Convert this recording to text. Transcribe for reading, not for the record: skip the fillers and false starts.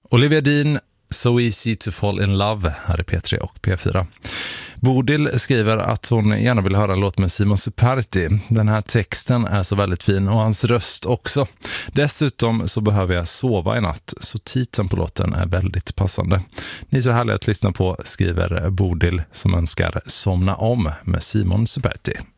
Olivia Dean, So Easy to Fall in Love, här är P3 och P4. Bodil skriver att hon gärna vill höra en låt med Simon Superti. Den här texten är så väldigt fin och hans röst också. Dessutom så behöver jag sova i natt, så titeln på låten är väldigt passande. Ni är så härliga att lyssna på, skriver Bodil som önskar somna om med Simon Superti.